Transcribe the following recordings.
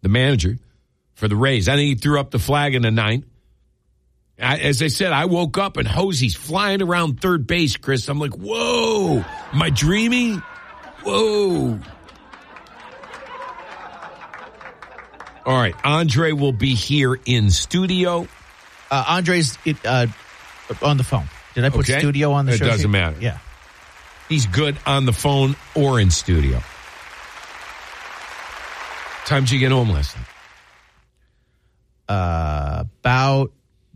the manager for the Rays. I think he threw up the flag in the ninth. As I said, I woke up and Hosey's flying around third base, Chris. I'm like, whoa, am I dreaming? Whoa. All right, Andre will be here in studio. Andre's on the phone. Did I put studio on the show? It doesn't matter. Yeah. He's good on the phone or in studio. Time did you get home last night? About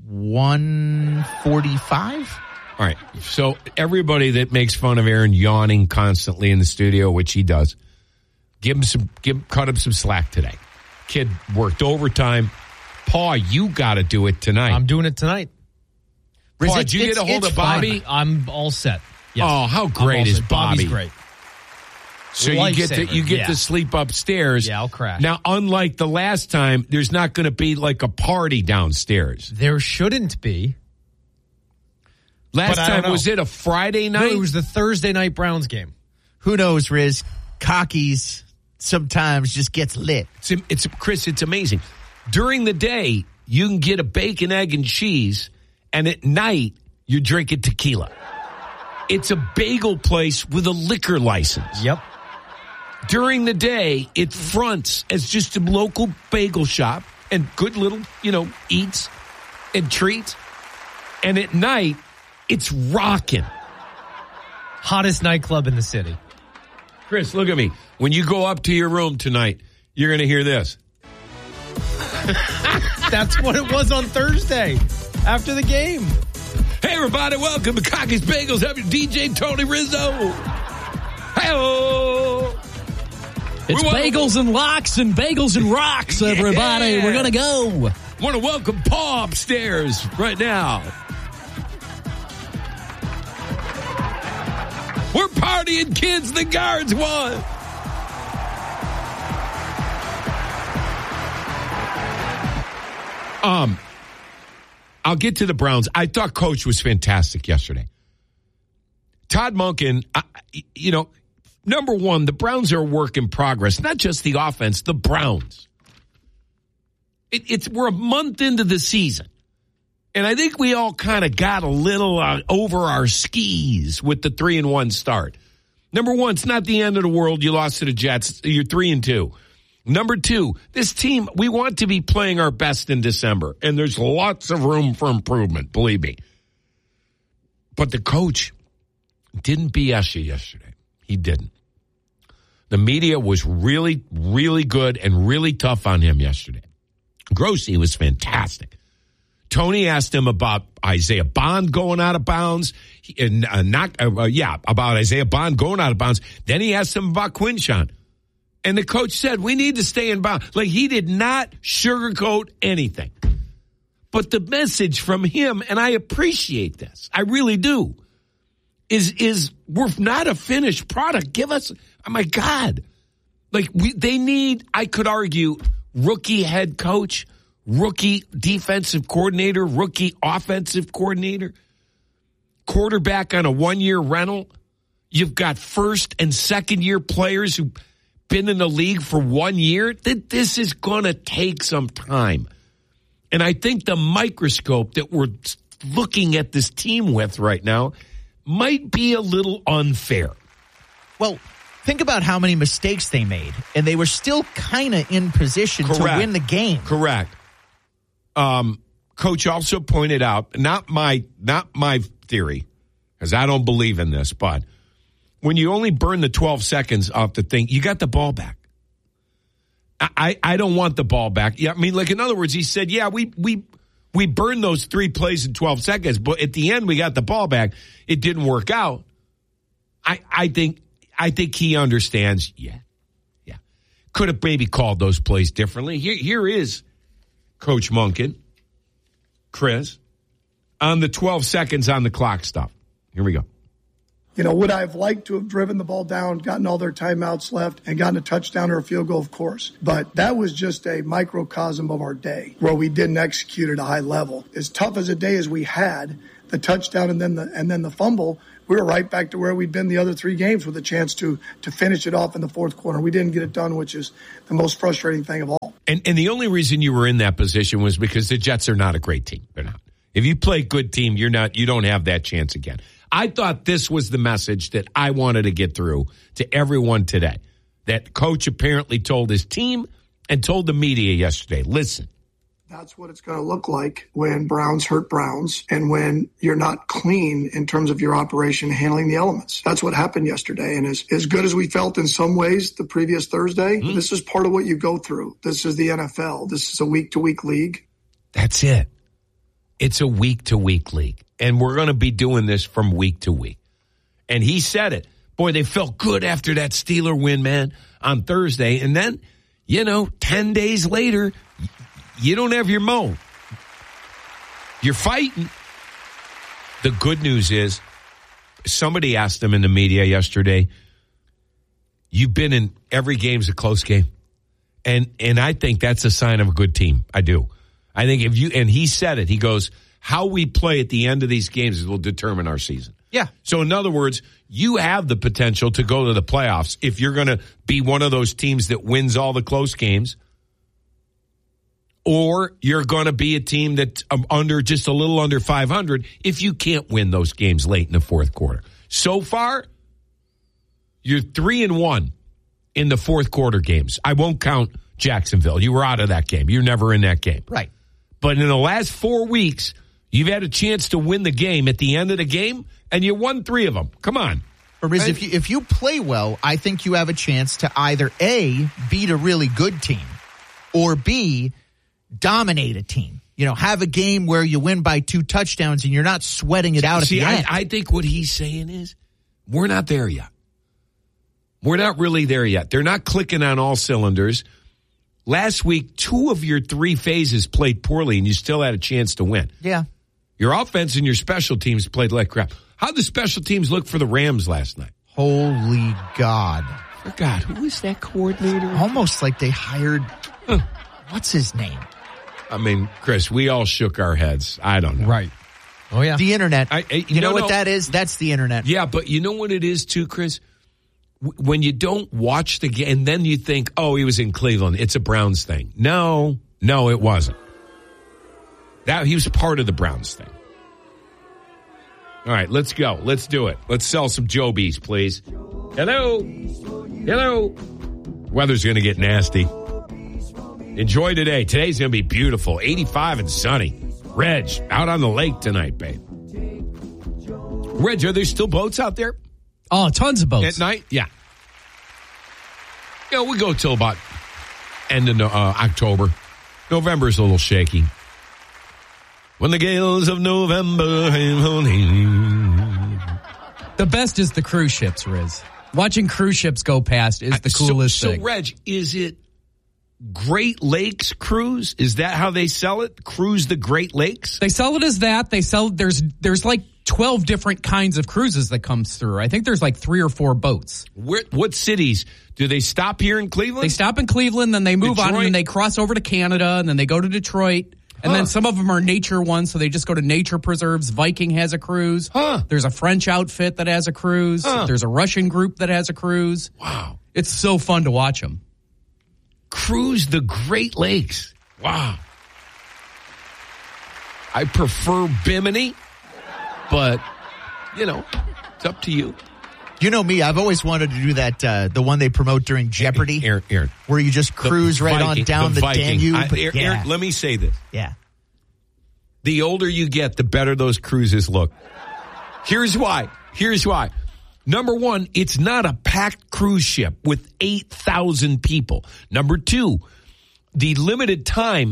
1:45. All right. So everybody that makes fun of Aaron yawning constantly in the studio, which he does, cut him some slack today. Kid worked overtime. Paul, you got to do it tonight. I'm doing it tonight. Paul, did you get a hold of Bobby? I'm all set. Yes. Oh, how great is Bobby? Bobby's great. So you get to sleep upstairs. Yeah, I'll crash. Now, unlike the last time, there's not going to be like a party downstairs. There shouldn't be. Last time, was it a Friday night? No, it was the Thursday night Browns game. Who knows, Riz? Cockies sometimes just gets lit. Chris, it's amazing. During the day, you can get a bacon, egg, and cheese, and at night, you're drinking tequila. It's a bagel place with a liquor license. Yep. During the day, it fronts as just a local bagel shop and good little, eats and treats. And at night, it's rocking. Hottest nightclub in the city. Chris, look at me. When you go up to your room tonight, you're going to hear this. That's what it was on Thursday after the game. Hey, everybody, welcome to Cocky's Bagels. I'm your DJ, Tony Rizzo. Hey-oh. It's bagels and locks and bagels and rocks, everybody. Yeah. We're going to go. Want to welcome Paul upstairs right now. We're partying, kids. The Guards won. I'll get to the Browns. I thought Coach was fantastic yesterday. Todd Monken, number one, the Browns are a work in progress. Not just the offense, the Browns. We're a month into the season. And I think we all kind of got a little over our skis with the 3-1 start. Number one, it's not the end of the world. You lost to the Jets. You're 3-2. Number two, this team, we want to be playing our best in December. And there's lots of room for improvement, believe me. But the coach didn't BS you yesterday. He didn't. The media was really, really good and really tough on him yesterday. Grossi was fantastic. Tony asked him about Isaiah Bond going out of bounds, about Isaiah Bond going out of bounds. Then he asked him about Quinshon. And the coach said, we need to stay in bounds. Like, he did not sugarcoat anything. But the message from him, and I appreciate this, I really do, is we're not a finished product. Give us, oh my God. Like, they need, I could argue, rookie head coach, rookie defensive coordinator, rookie offensive coordinator, quarterback on a 1-year rental. You've got first and second year players who've been in the league for 1 year. This is going to take some time. And I think the microscope that we're looking at this team with right now might be a little unfair. Well, think about how many mistakes they made, and they were still kind of in position to win the game. Correct. Coach also pointed out, not my theory, because I don't believe in this, but when you only burn the 12 seconds off the thing, you got the ball back. I don't want the ball back. Yeah, I mean, like, in other words, he said, yeah, we burned those 3 plays in 12 seconds, but at the end we got the ball back. It didn't work out. I think he understands. Yeah. Could have maybe called those plays differently. Here is Coach Monken, Chris, on the 12 seconds on the clock stuff. Here we go. Would I have liked to have driven the ball down, gotten all their timeouts left, and gotten a touchdown or a field goal? Of course. But that was just a microcosm of our day where we didn't execute at a high level. As tough as a day as we had, the touchdown and then the fumble, we were right back to where we'd been the other 3 games with a chance to finish it off in the fourth quarter. We didn't get it done, which is the most frustrating thing of all. And the only reason you were in that position was because the Jets are not a great team. They're not. If you play a good team, you don't have that chance again. I thought this was the message that I wanted to get through to everyone today. That coach apparently told his team and told the media yesterday. Listen. That's what it's going to look like when Browns hurt Browns and when you're not clean in terms of your operation handling the elements. That's what happened yesterday. And as good as we felt in some ways the previous Thursday, this is part of what you go through. This is the NFL. This is a week-to-week league. That's it. It's a week-to-week league. And we're going to be doing this from week to week. And he said it. Boy, they felt good after that Steeler win, man, on Thursday. And then, 10 days later, you don't have your mo. You're fighting. The good news is, somebody asked him in the media yesterday, you've been in every game's a close game. And I think that's a sign of a good team. I do. I think and he said it, he goes, how we play at the end of these games will determine our season. Yeah. So in other words, you have the potential to go to the playoffs if you're going to be one of those teams that wins all the close games. Or you're going to be a team that's just a little under 500 if you can't win those games late in the fourth quarter. So far, you're 3-1 in the fourth quarter games. I won't count Jacksonville. You were out of that game. You're never in that game. Right. But in the last 4 weeks, you've had a chance to win the game at the end of the game, and you won 3 of them. Come on. Riz, if you play well, I think you have a chance to either A, beat a really good team, or B, dominate a team. Have a game where you win by 2 touchdowns and you're not sweating it out at the end. I think what he's saying is we're not there yet. We're not really there yet. They're not clicking on all cylinders. Last week, 2 of your 3 phases played poorly and you still had a chance to win. Yeah. Your offense and your special teams played like crap. How'd the special teams look for the Rams last night? Holy God. For God, who is that coordinator? Almost like they hired, what's his name? I mean, Chris, we all shook our heads. I don't know. Right. Oh, yeah. The internet. You know what that is? That's the internet. Yeah, but you know what it is too, Chris? When you don't watch the game, and then you think, oh, he was in Cleveland. It's a Browns thing. No, it wasn't. He was part of the Browns thing. All right, let's go. Let's do it. Let's sell some Jobies, please. Hello. Weather's going to get nasty. Enjoy today. Today's going to be beautiful. 85 and sunny. Reg, out on the lake tonight, babe. Reg, are there still boats out there? Oh, tons of boats. At night? Yeah. We go till about end of October. November's a little shaky. When the gales of November. The best is the cruise ships, Riz. Watching cruise ships go past is the coolest thing. So, Reg, is it Great Lakes Cruise? Is that how they sell it? Cruise the Great Lakes? They sell it as that. There's like 12 different kinds of cruises that comes through. I think there's like 3 or 4 boats. What cities? Do they stop here in Cleveland? They stop in Cleveland, then they move on, and then they cross over to Canada, and then they go to Detroit. And then some of them are nature ones, so they just go to nature preserves. Viking has a cruise. There's a French outfit that has a cruise. There's a Russian group that has a cruise. Wow. It's so fun to watch them. Cruise the Great Lakes. Wow. I prefer Bimini, but, it's up to you. You know me, I've always wanted to do that, the one they promote during Jeopardy. Aaron. Where you just cruise on down the Danube. Aaron, let me say this. Yeah. The older you get, the better those cruises look. Here's why. Number 1, it's not a packed cruise ship with 8,000 people. Number 2, the limited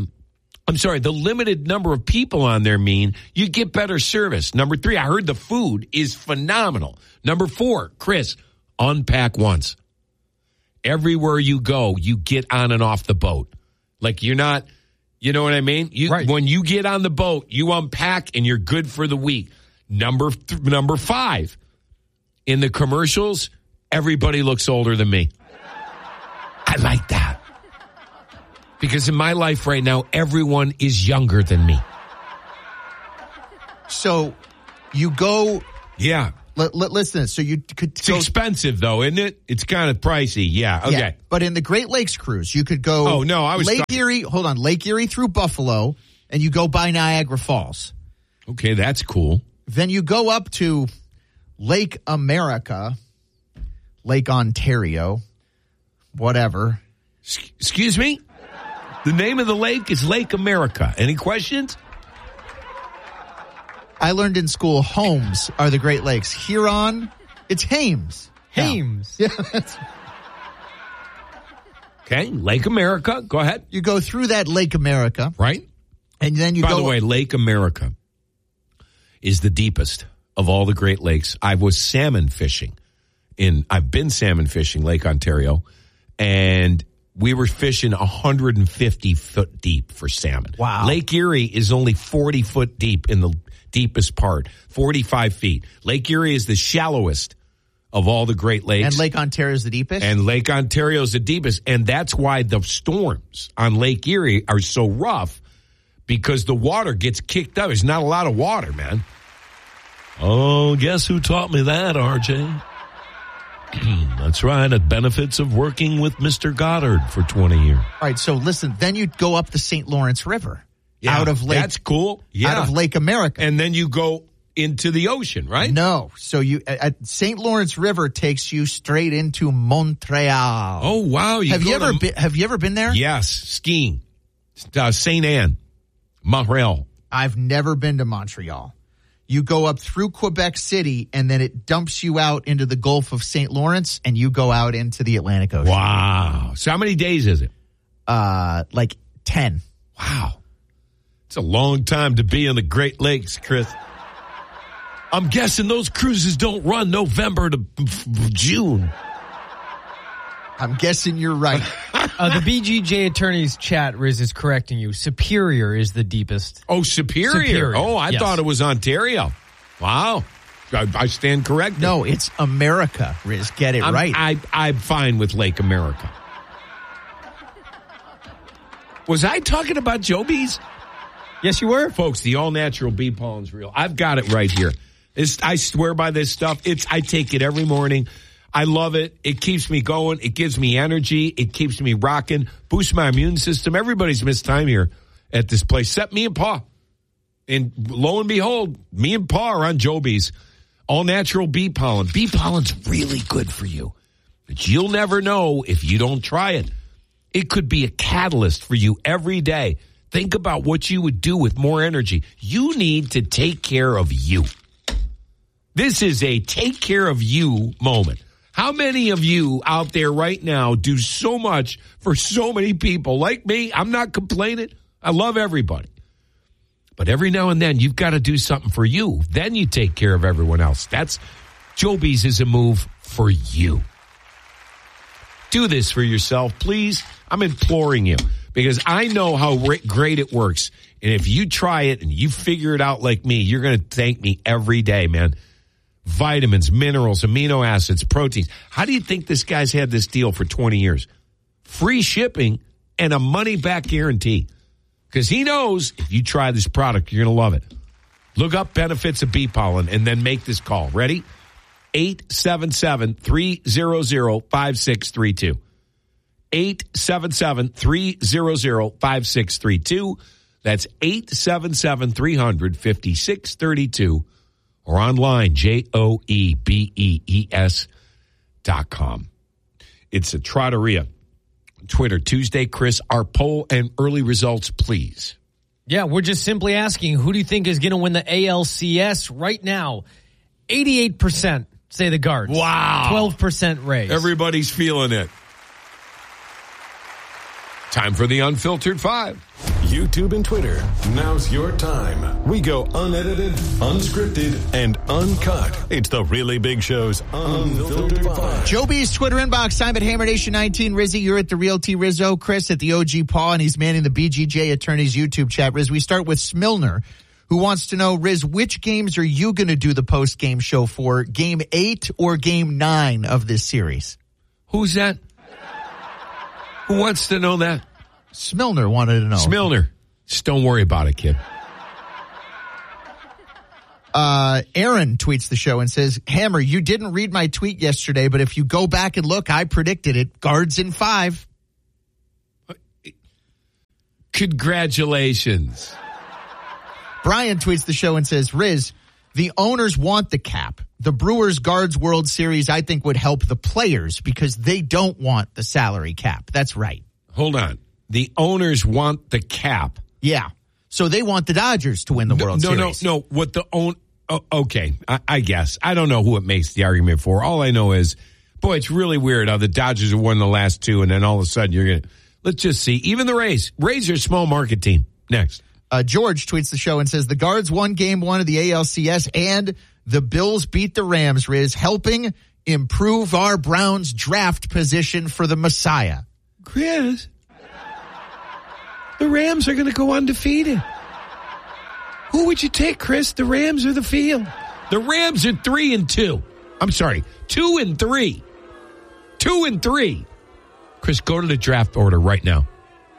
number of people on there mean you get better service. Number 3, I heard the food is phenomenal. Number 4, Chris, unpack once. Everywhere you go, you get on and off the boat. Like you're not, you know what I mean? Right. When you get on the boat, you unpack and you're good for the week. Number 5, in the commercials, everybody looks older than me. I like that. Because in my life right now, everyone is younger than me. So you go... Yeah. Listen, so you could It's expensive, though, isn't it? It's kind of pricey. Yeah, okay. Yeah, but in the Great Lakes cruise, you could go Oh, no, I was Lake Erie, hold on, Lake Erie through Buffalo, and you go by Niagara Falls. Okay, that's cool. Then you go up to Lake America, Lake Ontario, whatever. Excuse me? The name of the lake is Lake America. Any questions? I learned in school Holmes are the Great Lakes. Huron, it's Hames. Hames. Yeah, that's... Okay, Lake America. Go ahead. You go through that Lake America. Right? And then you By go... the way, Lake America is the deepest of all the Great Lakes. I was salmon fishing I've been salmon fishing Lake Ontario, and we were fishing 150 foot deep for salmon. Wow. Lake Erie is only 40 foot deep in the deepest part, 45 feet. Lake Erie is the shallowest of all the Great Lakes. And Lake Ontario is the deepest? And Lake Ontario is the deepest. And that's why the storms on Lake Erie are so rough, because the water gets kicked up. There's not a lot of water, man. Oh, guess who taught me that, RJ? That's right. The benefits of working with Mr. Goddard for 20 years. All right, so listen, then you go up the St. Lawrence River. Yeah, out of Lake, that's cool. Yeah. Out of Lake America. And then you go into the ocean, right? No. So you at St. Lawrence River takes you straight into Montreal. Oh, wow. Have you ever been there? Yes, skiing. St. Anne, Montreal. I've never been to Montreal. You go up through Quebec City, and then it dumps you out into the Gulf of St. Lawrence, and you go out into the Atlantic Ocean. Wow. So how many days is it? Like 10. Wow. It's a long time to be in the Great Lakes, Chris. I'm guessing those cruises don't run November to June. I'm guessing you're right. The BGJ attorney's chat, Riz, is correcting you. Superior is the deepest. Oh, Superior. Oh, I thought it was Ontario. Wow. I stand corrected. No, it's America, Riz. Get it right. I'm fine with Lake America. Was I talking about Joby's? Yes, you were. Folks, the all-natural bee pollen's real. I've got it right here. I swear by this stuff. I take it every morning. I love it. It keeps me going. It gives me energy. It keeps me rocking. Boosts my immune system. Everybody's missed time here at this place, except me and Pa. And lo and behold, me and Pa are on Joby's all-natural bee pollen. Bee pollen's really good for you. But you'll never know if you don't try it. It could be a catalyst for you every day. Think about what you would do with more energy. You need to take care of you. This is a take care of you moment. How many of you out there right now do so much for so many people? Like me, I'm not complaining. I love everybody. But every now and then, you've got to do something for you. Then you take care of everyone else. Joby's is a move for you. Do this for yourself, please. I'm imploring you, because I know how great it works. And if you try it and you figure it out like me, you're going to thank me every day, man. Vitamins, minerals, amino acids, proteins. How do you think this guy's had this deal for 20 years? Free shipping and a money-back guarantee. Because he knows if you try this product, you're going to love it. Look up benefits of bee pollen and then make this call. Ready? 877-300-5632. 877-300-5632. That's 877-300-5632. Or online, JOEBEES.com. It's a Trotteria. Twitter, Tuesday, Chris, our poll and early results, please. Yeah, we're just simply asking, who do you think is going to win the ALCS right now? 88% say the Guards. Wow. 12% Rays. Everybody's feeling it. Time for the Unfiltered 5. YouTube and Twitter, now's your time. We go unedited, unscripted, and uncut. It's the Really Big Show's Unfiltered 5. Joby's Twitter inbox, time at Hammer Nation 19. Rizzy, you're at the Real T Rizzo. Chris at the OG Paul, and he's manning the BGJ Attorneys YouTube chat. Riz, we start with Smilner, who wants to know, Riz, which games are you going to do the post-game show for? Game 8 or Game 9 of this series? Who's that? Who wants to know that? Smilner wanted to know. Smilner. Just don't worry about it, kid. Aaron tweets the show and says, Hammer, you didn't read my tweet yesterday, but if you go back and look, I predicted it. Guards in 5. Congratulations. Brian tweets the show and says, Riz, the owners want the cap. The Brewers Guards World Series, I think, would help the players because they don't want the salary cap. That's right. Hold on. The owners want the cap. Yeah. So they want the Dodgers to win the World Series. No. What the okay, I guess. I don't know who it makes the argument for. All I know is, boy, it's really weird how the Dodgers have won the last 2, and then all of a sudden you're going to, let's just see. Even the Rays. Rays are a small market team. Next. George tweets the show and says, the Guards won Game 1 of the ALCS, and the Bills beat the Rams, Riz, helping improve our Browns draft position for the Messiah. Chris, the Rams are going to go undefeated. Who would you take, Chris? The Rams or the field? The Rams are 3-2. I'm sorry, 2-3. 2-3. Chris, go to the draft order right now.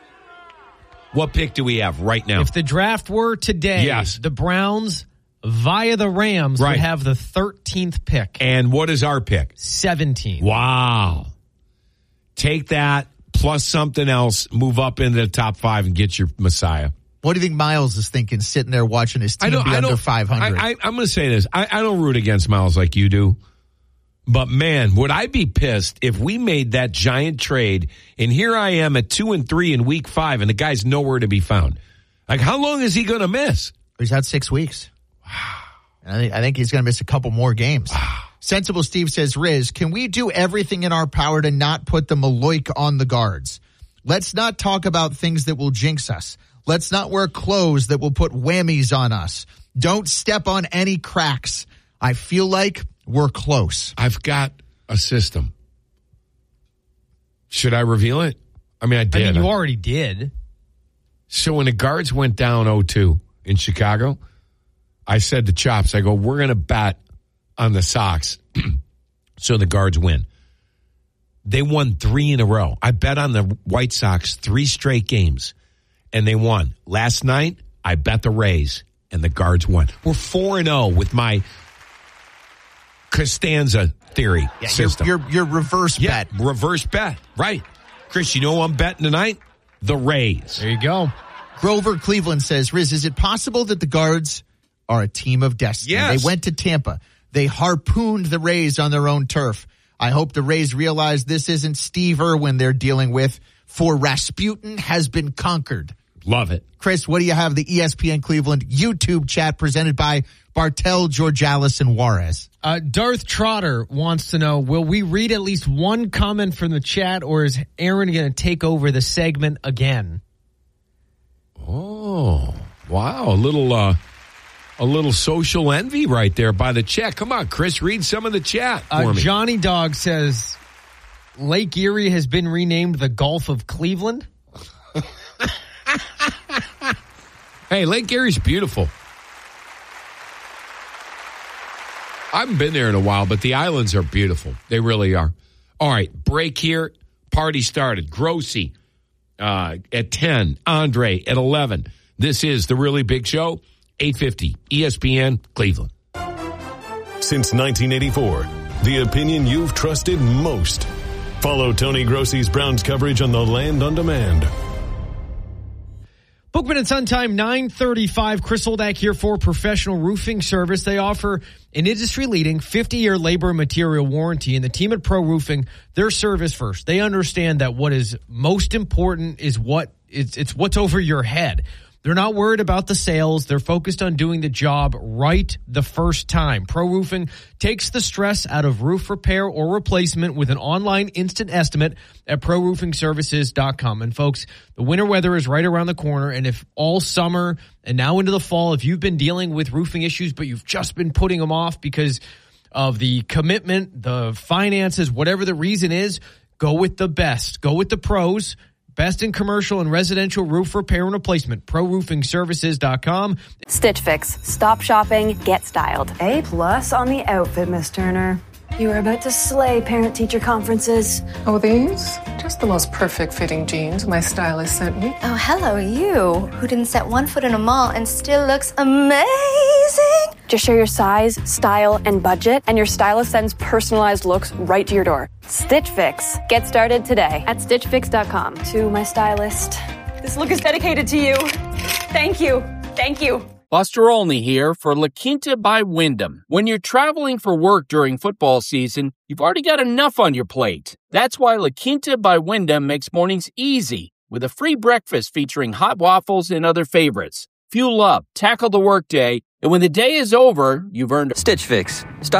What pick do we have right now? If the draft were today, yes, the Browns via the Rams would have the 13th pick. And what is our pick? 17. Wow. Take that plus something else, move up into the top 5 and get your Messiah. What do you think Miles is thinking sitting there watching his team be under 500? I'm going to say this. I don't root against Miles like you do. But, man, would I be pissed if we made that giant trade and here I am at 2-3 in week 5 and the guy's nowhere to be found? Like, how long is he going to miss? He's had 6 weeks. Wow. I think he's going to miss a couple more games. Wow. Sensible Steve says, Riz, can we do everything in our power to not put the Maloik on the Guards? Let's not talk about things that will jinx us. Let's not wear clothes that will put whammies on us. Don't step on any cracks. I feel like we're close. I've got a system. Should I reveal it? I mean, I did. I mean, you already did. So when the Guards went down 0-2 in Chicago, I said to Chops, I go, we're going to bet on the Sox so the Guards win. They won 3 in a row. I bet on the White Sox 3 straight games, and they won. Last night, I bet the Rays, and the Guards won. We're 4-0 with my Costanza theory system. Your reverse bet. Reverse bet. Right. Chris, you know who I'm betting tonight? The Rays. There you go. Grover Cleveland says, Riz, is it possible that the Guards are a team of destiny? Yes. They went to Tampa. They harpooned the Rays on their own turf. I hope the Rays realize this isn't Steve Irwin they're dealing with, for Rasputin has been conquered. Love it. Chris, what do you have? The ESPN Cleveland YouTube chat presented by Bartel, Georgalis, and Juarez. Darth Trotter wants to know, will we read at least one comment from the chat, or is Aaron going to take over the segment again? Oh, wow. A little social envy right there by the chat. Come on, Chris, read some of the chat for me. Johnny Dog says, Lake Erie has been renamed the Gulf of Cleveland. Hey, Lake Erie's beautiful. I haven't been there in a while, but the islands are beautiful. They really are. All right, break here. Party started. Grossi at 10. Andre at 11. This is The Really Big Show, 850 ESPN Cleveland. Since 1984, the opinion you've trusted most. Follow Tony Grossi's Browns coverage on The Land on Demand. Bookman and Son time, 9:35. Chris Holdak here for Professional Roofing Service. They offer an industry-leading 50-year labor and material warranty, and the team at Pro Roofing, their service first. They understand that what is most important is it's what's over your head. They're not worried about the sales. They're focused on doing the job right the first time. Pro Roofing takes the stress out of roof repair or replacement with an online instant estimate at ProRoofingServices.com. And folks, the winter weather is right around the corner, and if all summer and now into the fall, if you've been dealing with roofing issues, but you've just been putting them off because of the commitment, the finances, whatever the reason is, go with the best. Go with the pros. Best in commercial and residential roof repair and replacement. ProRoofingServices.com. Stitch Fix. Stop shopping. Get styled. A+ on the outfit, Miss Turner. You were about to slay parent-teacher conferences. Oh, these? Just the most perfect fitting jeans my stylist sent me. Oh, hello, you, who didn't set one foot in a mall and still looks amazing. Just share your size, style, and budget, and your stylist sends personalized looks right to your door. Stitch Fix. Get started today at StitchFix.com. To my stylist, this look is dedicated to you. Thank you. Thank you. Buster Olney here for La Quinta by Wyndham. When you're traveling for work during football season, you've already got enough on your plate. That's why La Quinta by Wyndham makes mornings easy with a free breakfast featuring hot waffles and other favorites. Fuel up, tackle the workday, and when the day is over, you've earned Stitch Fix.